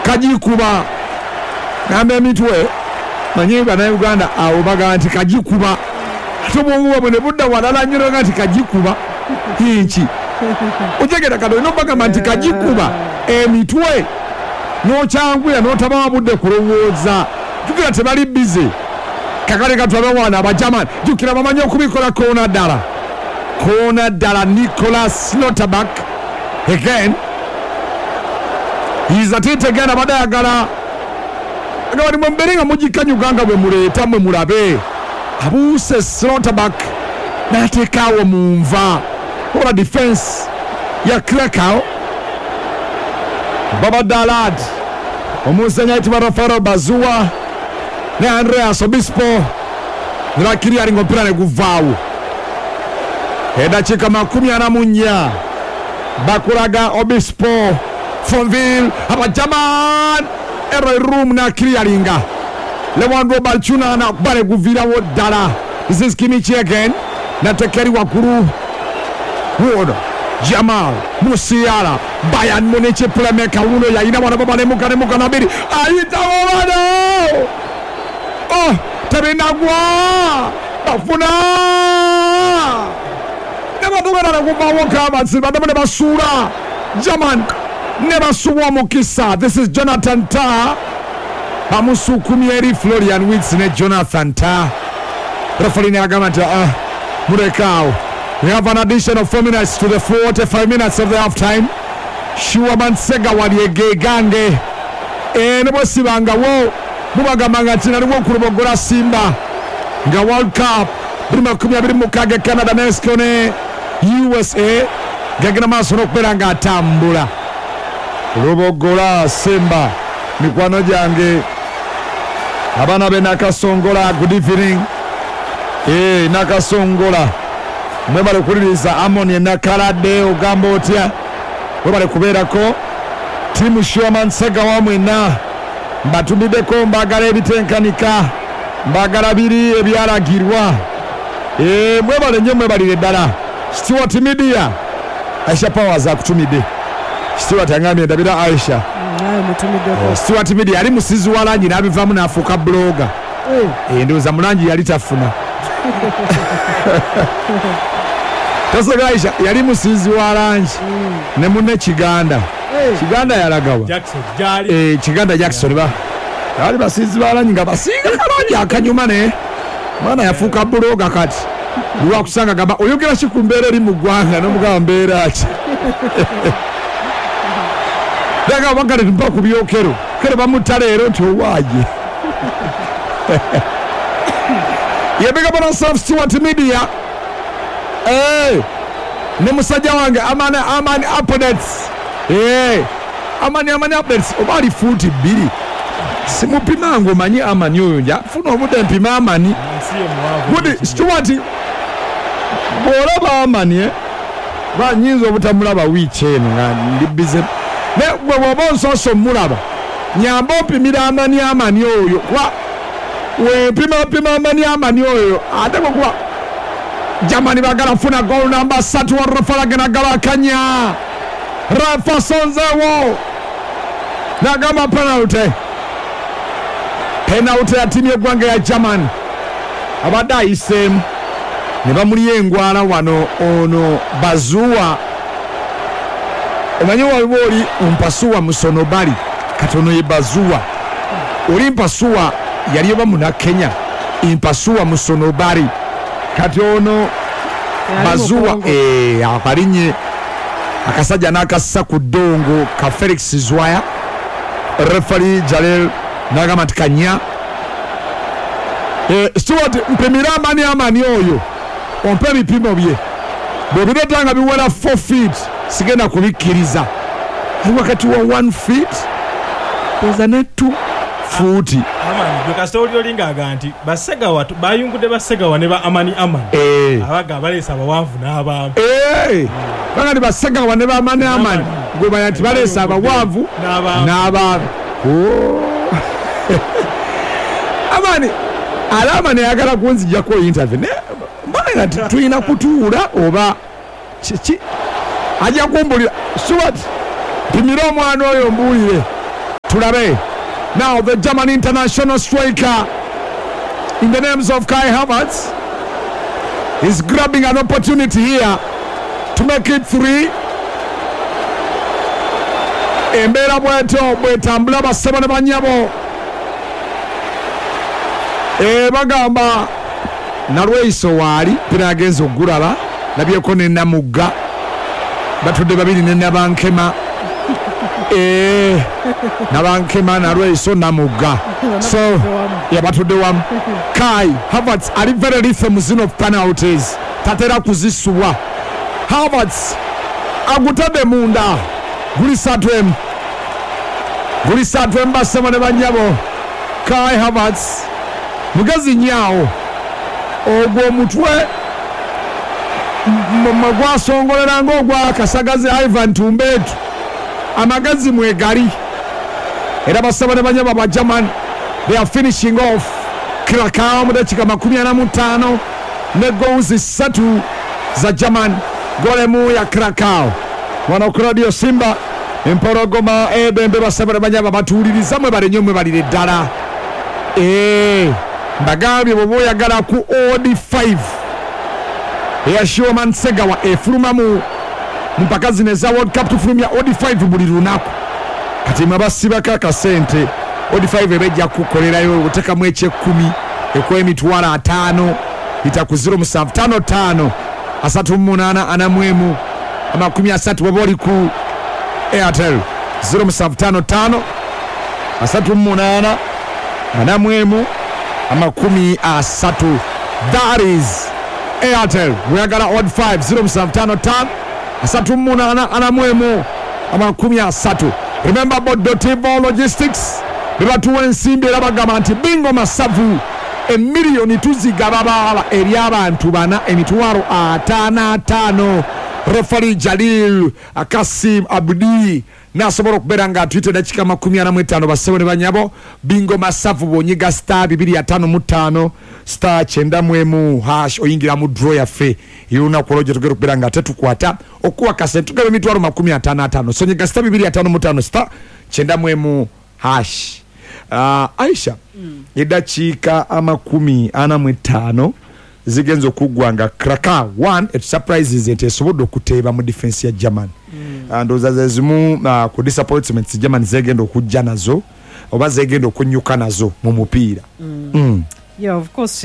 kagikuba ngamba emitwe manyi bannayuganda awo bagamba nti kagikuba ate obwongo bwabwe ne budda walala nnyo nga nti kagikuba inki ojegera kado nobagamba nti kagikuba emitwe n'okyanguya n'otabawa budde kulowooza jukira tebali bize kakale katwabe wana abajaman jukira bamanyi okubikola koona ddala Nicholas Slotterback again he's at it again abadde ayagala nga bali mwembere nga mugikanyuganga bwe muleeta mwe mulabe abuuse Slotterback n'ateekaawo mu nva ola defense ya Krakow babadde alad omusenyi ayitibwa Rafael Bazuwa ne Andreas Obispo nibakiri nga omupiira ne guvaawo eddakiika 44 bakulaga Obispo Fonville abajaman Eroy Room na clearinga Lewandro Balchunana bale guvirawo ddala this is Kimichi again natekeri wakuru Wood Jamal Musiala Bayern Munich playmaker uno yayina wana baba nemuka nabiri ayita wabano tabinagwa bafuna nebatugana nakuvawo kabatsi badamu ne basula German ne basuwa omukisa this is Jonathan Tah amusukumya eri Florian Wirtz ne Jonathan Tah referee agamba nti mulekaawo. We have an addition of 4 minutes to the 45 minutes of the half time. Shuaman Sega waliege gange nebo sibanga wo mubagamba nga tinaliwo okuloboggola Simba nga World Cup 2026 Canada Mexico ne USA gagena maaso n'okubeera nga atambula kuloboggola Simba mikwano gyange abaana be Nakasongola good evening Nakasongola mwebale kuliriza Amoni Nakaladde ogamba otya mwebale kubeerako timu Shuaman Sega wamwena mbatumiddeko mbagala ebitenkanika mbagala biri ebyalagirwa mwebale nnyo mwebalire ddala Stewart Media Aisha Powers akutumidde Stewart angambye ndabira Aisha Stewart Media yali musizi wa langi n'abivaamu n'afuuka bloga ndowooza mu langi yali tafuna Tasoga Aisha yali musizi wa langi ne munne Kiganda Kiganda yalagawa Kiganda Jackson yali basizi ba langi nga basinga kalongi akanyuma ne mwana yafuuka bloga kati lwakusanga gamba oyogera ki ku mbeera eri mu ggwanga n'omugamba mbeera ki daga wakati mpa ku byokero kere bamutta leero nti owaaje yebega bana Stewart Media ne musajja wange Amani Updates Amani Updates obali futi 2 simupima ngo manyi Amani oyo nja funa obudde mpima Amani good Stewart bolaba Amani banyinza obutamulaba wiiki eno nga ndi bize ne bwe nsooso mulaba nyamba opimira Amani oyo we pima Amani oyo ate kuba Jamani bagala funa goal number 3 wa Rafa gana galakanya Rafa Sonzewo nagama penalty ya timu y'eggwanga ya German abadde ayiseemu ne bamuli engwala wano ono Bazuwa omanyi waliwo oli Mpasuwa Musonobali katono ye Bazuwa oli Mpasuwa yali oba muna Kenya Mpasuwa Musonobali kati ono Bazuwa akalinye akasajja n'akassa ku ddongo ka Felix Zwaya referee Jalel n'agamba nti kanya Stewart mpemira Amani oyo ompe ebipimo bye bwebireeta nga biwera 4 feet sigenda kubikkiriza ali wakati wa 1 feet oza ne 2 fuuti Amani kasitoli olinga aganti basegawa bayungudde basegawa ne ba Amani abaga balesa abawanvu n'abamu bagandi basegawa ne ba Amani gwe bayanti balesa abawanvu n'abamu Amani alama ne yagala kunzijjako interview mbanga tuyina kutuula oba kiki ajja kumbulira Stewart pimira omwana oyo mbuulire tulabe. Now the German international striker in the names of Kai Havertz is grabbing an opportunity here to make it 3. Embeera bweto bwetambula basaba ne banyabo bagamba Nalweiso waali pira agenza ogulaba nabyeko ne Namugga batudde babiri ne Nabankema Nabankema Nalweiso Namugga so batudde wamu. Kai Havertz ali very lethal mu zone of penalties tatera kuzisubwa. Havertz agutadde munda gulisatwemu basema ne banyabo. Kai Havertz mugazi nyaawo ogwo omutwe gwasongolera ng'ogwa Kasagazi Ivan Tumbetu amagazi mwegali era basaba ne banyabo ba German. They are finishing off Krakow mu dakika 45 ne goals 3 za German, gole mu ya Krakow. Wano ku Radio Simba empologoma ebembe basaba ne banyabo batuuliriza mwe bali nnyo mwe balire ddala. Bagambye bwe boyagala ku OD5 eyashiwa Mansegawa efuluma mu mpaka zine za World Cup tufulumya OD5 buli lunaku kati mabasibaka kasente OD5 ebejja kukolerayo otekamu ekyekumi ekwemitwalo 5 itaku 0755 38 anamwemu amakumi 30 boboli ku Airtel 0755 38 anamwemu amakumi 30. That is Airtel. We got odd 5 0755 38 anamwemu amakumi 30. Remember about Dotivo Logistics. Bebatuwa ensimbi era bagamba nti bingo masavu emiliyoni tuzigababala eri abantu bana emitwalo 55. Referee Jalil Akasim Abdi nasobola okubeera nga atuyite dakika 45 basebo ne banyabo. Bingo masavu bonyiga star 255 star 91 oyingira mu draw yaffe y'olunaku olwo gye tugenda okubeera nga tetukwata okuwa kasente tugaba emitwalo 55 so nyiga star 255 star 91 Aisha edakiika 45 zigenza okugwanga Krakow 1 it surprises it esobodde okuteeba mu defense ya German. Ndowooza ze zimu ku disappointments German zegenda okujja nazo oba zegenda okunyuka nazo mu mupiira. Yeah, of course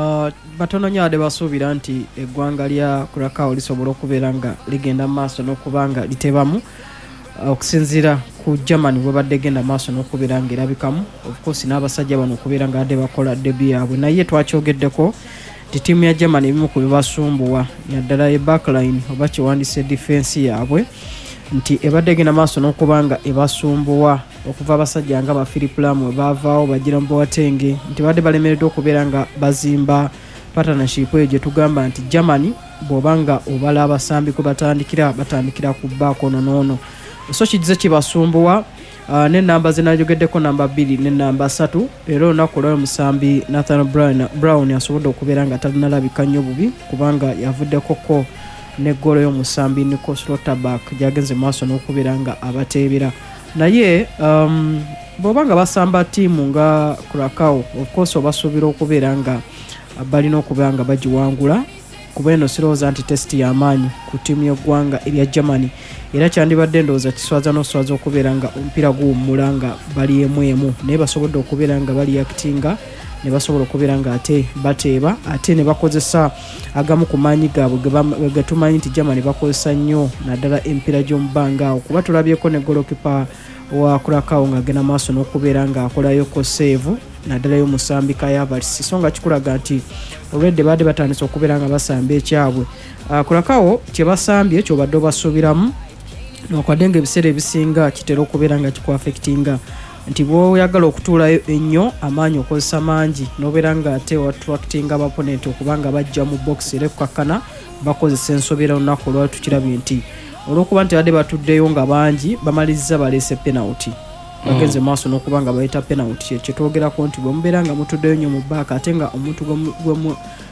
batono nnyo ade basuubira nti eggwanga lya Krakow lisobola okubeera nga ligenda maaso n'okubanga litebamu okusinziira ku German bwe badde genda maaso n'okubeera nga erabikamu. Of course n'abasajja bano okubeera nga ade bakola debut yaabwe naye twakyogeddeko ti tiimu ya German ebimu ku bibasumbuwa naddala backline oba kiwandise defense yaabwe nti ebadde genda maaso n'okubanga ebasumbuwa okuva abasajja nga ba Philip Lam we baavaawo bagira Boateng nti badde balemereddwa okubeera nga bazimba partnership eyo gye tugamba nti Germany bw'obanga obala abasambi kwe batandikira ku bbaako noono so kigize kibasumbuwa n'ennamba zenayogeddeko namba 2 n'ennamba 3 era olunaku olw'oyo musambi Nathan Brown asobodde okubeera nga talinalabika nnyo bubi kubanga yavuddekoko n'eggolo y'omusambi Nico Slotterback gyagenze maaso n'okubeera nga abateebera naye bw'obanga basamba ttiimu nga Krakow of course obasuubira okubeera nga balina okubeera nga bagiwangula kuba eno sirowooza nti test y'amaanyi ku ttiimu y'eggwanga erya Germany era kyandibadde ndowooza kiswaza n'oswaza okubeera nga omupiira guwummula nga bali emu naye basobodde okubeera nga bali actinga ne basobola okubeera nga ate bateeba ate ne bakozesa agamu ku maanyi gaabwe ge tumanyi nti Germany bakozesa nnyo naddala empiira gy'omubbanga awo kuba tulabyeko ne golokipa wa Krakow nga agenda maaso n'okubeera nga akolayo ko save naddala y'omusambi Kai Havertz so nga kikulaga nti olwedde badde batandise okubeera nga basamba ekyabwe. Krakow kye basambye ekyo badde obasuubiramu n'okwadde nga ebiseera ebisinga kitera okubeera nga kikwafectinga nti bw'oyagala okutuulayo ennyo amaanyi okozesa mangi n'obeera nga ate wattractinga abaponenti okubanga bajja mu box era ekukkakkana bakozesa ensobeera olunaku olwali tukirabye nti olw'okuba nti badde batuddeyo nga bangi bamaliriza baleese penalty bagenze maaso n'okuba nga bayita penalty kyetwogerako nti bwe mubeera nga mutuddeyo nnyo mu baaka ate nga omuntu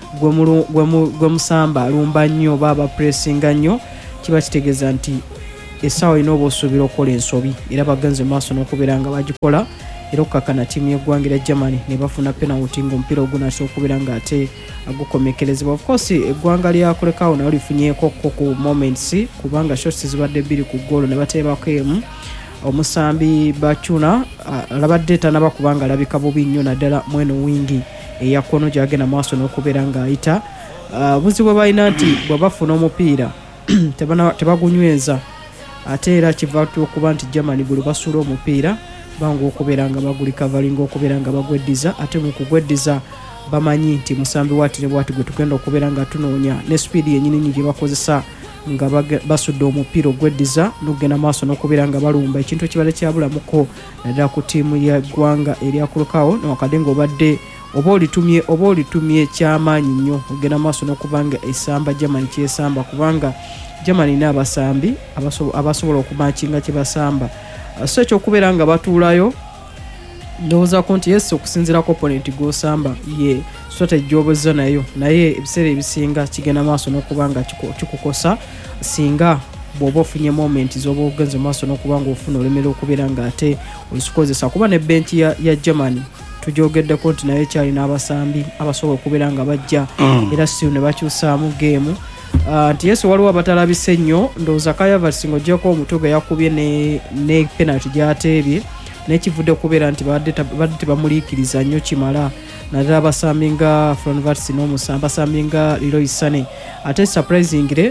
gwe musamba alumba nnyo oba abapressinga nnyo kiba kitegeeza nti essaawa ino oba osuubira okukola ensobi era bagenze maaso n'okubeera nga bagikola era okukakana ttiimu y'eggwanga erya Germany ne bafuna penalty ng'omupiira ogunaatera okubeera ng'ate agukomekerezebwa. Of course eggwanga lya Kurekawo nayo lifunyeeko ku moments kubanga shots zibadde 2 ku ggoolo ne bateebako emu. Omusambi Bachuna alabadde tanaba kubanga alabika bubi nnyo naddala mweno wingi eya kkono gyagenda maaso n'okubeera ng'ayita. Buzibu balina nti bwe bafuna omupiira tebagunyweza ate era kiva okuba nti Germany buli basuula omupiira banga okubeera nga bagulikavalinga okubeera nga bagweddiza ate mu kugweddiza bamanyi nti musambi waati ne bwati gwe tugenda okubeera nga tunoonya ne speed yennyini gye bakozesa nga basudde omupiira ogweddiza n'okugenda maaso n'okubeera nga balumba ekintu ekibadde kyabulamuko naddala ku ttiimu y'eggwanga erya Kurekawo newakadde ng'obadde oba olitumye kyamaanyi nnyo ogenda maaso n'okuba nga esamba Germany kyesamba kubanga Germany n'abasambi abasobola okumakinga kye basamba. So ekyokubeera nga batuulayo ndowoozaako nti yes okusinziirako opponent gw'osamba ye strategy gy'obezza nayo naye ebiseera ebisinga kigenda maaso n'okuba nga kikukosa singa bw'oba ofunye moment z'oba ogenze maaso n'okuba nga ofuna olemera okubeera nga ate ozikozesa kuba ne benchi ya Germany tugyogeddeko nti naye kyalina abasambi abasobola okubeera nga bajja era siyo ne bakyusaamu geemu. Nti yesu waliwo abatalabise nnyo ndowooza Kayavasi ng'oggyeko omutwe gwe yakubye ne penalty gy'ateebye n'ekivudde okubeera nti badde tebamuliikiriza nnyo kimala naddala abasambi nga Franvats n'omusambi abasambi nga Leroy Sané ate surprisingly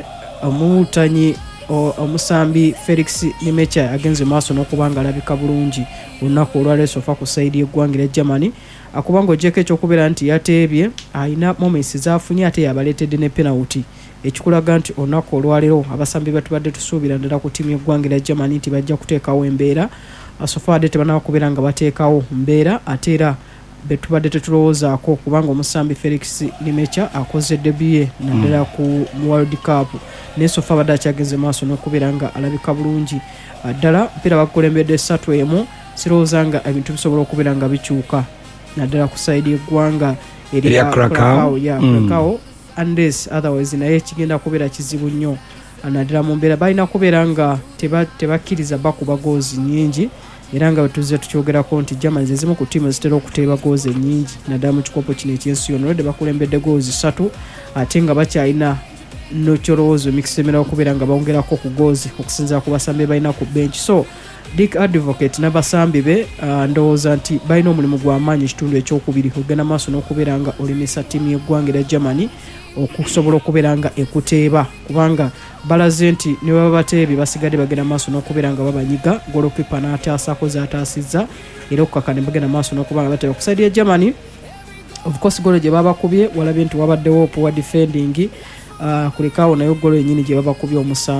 omusambi Felix Nimecha agenze maaso n'okuba nga alabika bulungi olunaku olwaleero ofa ku sayidi y'eggwanga erya Germany akubanga oggyeko ekyokubeera nti yateebye alina moments zaafunye ate yabaleetedde ne penalty ekikulaga nti olunaku olwaleero abasambi batubadde tusuubira ddala ku ttiimu y'eggwanga erya Germany nti bajja kuteekawo embeera asofadde tebanaba kubeera nga bateekawo mbeera ate era betubadde tetulowoozaako kubanga omusambi Felix Nimecha akoze debut ye naddala ku World Cup naye sofa abadde akyageze maaso n'okubeera nga alabika bulungi ddala mpiira bakulembedde 3-1 sirowooza nga ebintu bisobola okubeera nga bikyuka naddala ku sayidi y'eggwanga erya Kurekawo unless otherwise naye kigenda kubeera kizibu nnyo naddala mu mbeera balina kubeera nga tebakkiriza bakuba goozi nnyingi era nga bwetuze tukyogerako nti Germany zezimu ku ttiimu ezitera okuteeba goozi ennyingi naddala mu kikopo kino ekyensi yonna olwedde bakulembedde goozi 3 ate nga bakyalina nokyolowoozo emikisemera okubeera nga bawongerako ku goozi okusinziira ku basambi balina ku bench. So Dick Advocate n'abasambi be ndowooza nti balina omulimu gw'amaanyi ekitundu ekyokubiri ogenda maaso n'okubeera nga olemesa ttiimu y'eggwanga erya Germany okusobola okubeera nga ekuteeba kubanga balaze nti ne baba bateebi basigadde bagenda maaso n'okubeera nga babanyiga golokipa n'ataasaako z'ataasizza era okukaka ne bagenda maaso n'okuba nga bateeba ku saidi ya Germany. Of course golo gye babakubye walabye nti wabaddewo poor defending Kurekawo nayo golo yennyini gye babakubye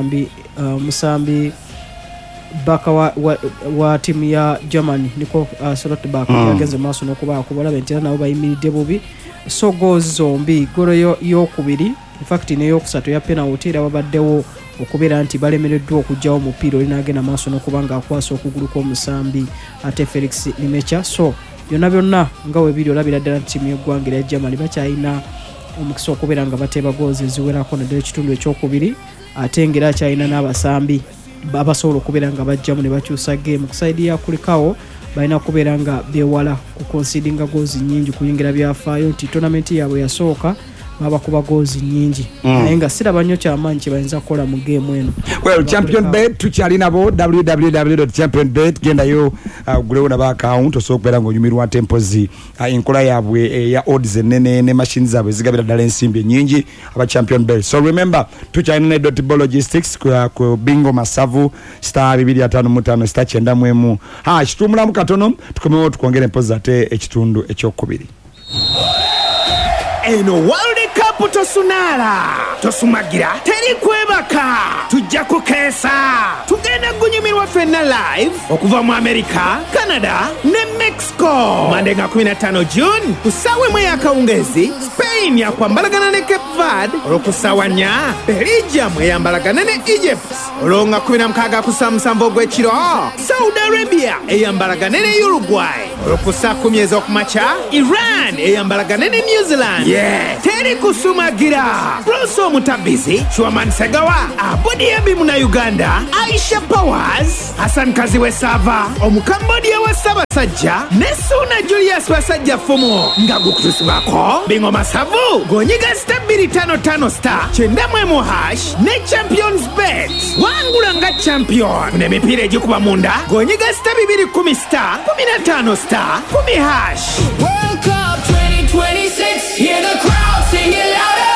omusambi baka wa timu ya Germany niko Slotback yagenze maaso n'okuba akubalabe nti nabo bayimiridde bubi. So goals zombi golo y'okubiri in fact n'eyokusatu ya penalty era wabaddewo okubeera nti balemereddwa okugyawo omupiira oli n'agenda maaso n'okuba nga akwasa okugulu kw'omusambi ate Felix Nimecha. So byonna nga weebiri olabira ddala ttiimu y'eggwanga erya Germany bakyalina omukisa okubeera nga bateeba goozi eziwerako naddala ekitundu ekyokubiri ate ngera akyalina n'abasambi abasobola okubeera nga bajjamu ne bakyusa game ku sayidi ya Kurekawo balina kubeera nga beewala ku considinga goozi nnyingi kuyingira byafaayo nti tournamenti yaabwe yasooka babakuba goozi nnyingi naye nga siraba nnyo kyamaanyi kye bayinza kukola mu geemu eno. Well, Champion Bet tukyali nabo www.championbet gendayo gulewo naba account osobola okubeera ng'onyumirwa tempozi enkola yaabwe eya odds ennene ne machine zaabwe zigabira ddala ensimbi ennyingi aba Champion Bet. So remember tukyalina ne Dotable Logistics ku Bingo Masavu star 255 star 91 kitumulamu katono tukomewo tukongera empozi ate ekitundu ekyokubiri. Eno World Cup tosumagira teri kwebaka tujja kukeesa tugenda gunyumirwa ffenna live okuva mu America, Canada ne Mexico Monday nga 15 June ku ssaawa emu ey'akawungeezi. Spain yakwambalagana ne Cape Verde olw'oku ssaawa 4 Belgium eyambalagana ne Egypt olwo nga 16 ku ssaawa 7 ogw'ekiro Saudi Arabia eyambalagana ne Uruguay olwokusa 10 ez'okumakya Iran eyambalagane ne New Zealand teri kusumagira Bruce Omutabizi Chwaman Segawa Abodi Ebimu na Uganda Aisha Powers Hassan Kaziwe Sava Omukambodia wa Sabasajja ne Suna Julius Wasajja Fumo nga gukutusibako Bingo Masavu gonyiga star 255 star 91# ne Champions Bet wangula nga champion ne mipira egikuba munda gonyiga star 210 star 15 star 10#. World Cup 2026, hear the crowd singing louder.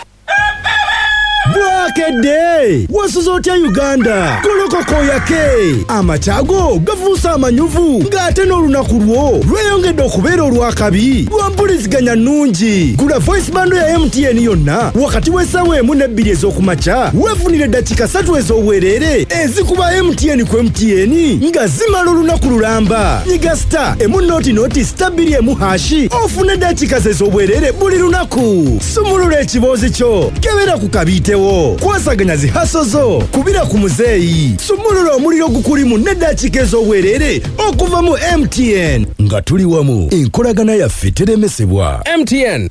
Bwakede wasuzotya Uganda kolokoko yake amachago gafuusa amanyuvu ng'ate n'olunaku lwo lweyongedde okubeera olwakabi lwampuliziganya nnungi. Gula voice bando ya MTN yonna wakati w'essaawa 1 ne 2 ez'okumakya weefunire dakika 3 ez'obwereere ezikuba MTN ku MTN nga zimala olunaku lulamba. Nyiga star noti star 2 ofune dakika ez'obwereere buli lunaku. Sumulula ekiboozi kyo kebera ku kabitewo kwasaganya zihaso zo kubira ku muzeeyi. Sumulula omuliro gukulimu n'eddakiika ez'obwereere okuva mu MTN nga tuli wamu enkolagana yaffe teremesebwa. MTN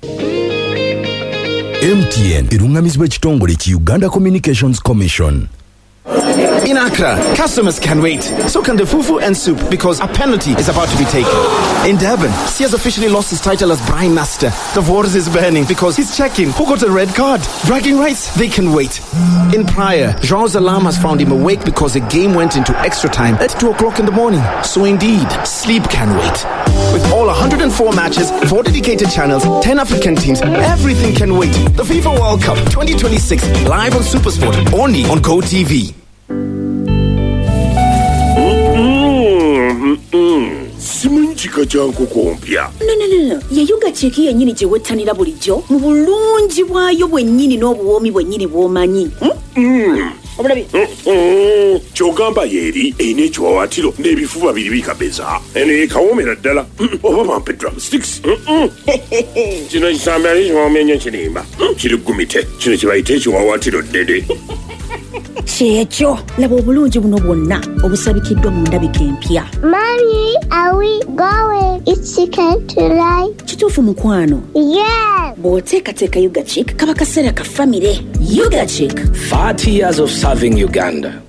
erungamizibwa ekitongole ki Uganda Communications Commission. In Accra, customers can wait. So can the fufu and soup because a penalty is about to be taken. In Durban, he has officially lost his title as Brine Master. The waters is burning because he's checking who got a red card. Bragging rights, they can wait. In Praia, João's alarm has found him awake because the game went into extra time at 2 o'clock in the morning. So indeed, sleep can wait. With all 104 matches, 4 dedicated channels, 10 African teams, everything can wait. The FIFA World Cup 2026 live on SuperSport, only on GoTV. Simunchika changu kompya. No. Yayuga cheki yenyini jewettanira bulijjo mu bulungi bwayo bwennyini n'obuwoomi bwennyini bw'omanyi. Obulabi. Kyogamba yeri eyina ekiwawaatiro n'ebifuba biri bikabeza. Eno ekawoomera ddala. Oba bampe drumsticks. Kino kisambe ali kiwamenya kirimba. Kiri gumite. Kino kibayita ekiwawaatiro ddede. Kyekyo laba obulungi buno bwonna obusabikiddwa mu ndabika empya. Mommy, are we going? It's chicken tonight. Kituufu mukwano? Yes. Bw'oteekateeka Yuga Chick kaba kaseera ka famire. Yuga Chick. 30 years of serving Uganda.